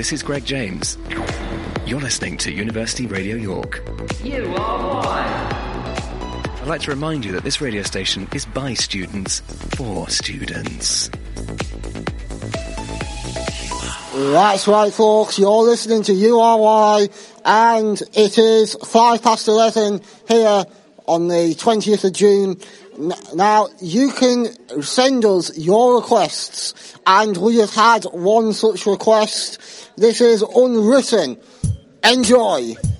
this is Greg James. You're listening to University Radio York. You are one. I'd like to remind you that this radio station is by students, for students. That's right, folks. You're listening to URY, and it is 11:05 here on the 20th of June. Now, you can send us your requests, and we have had one such request. This is Unwritten. Enjoy.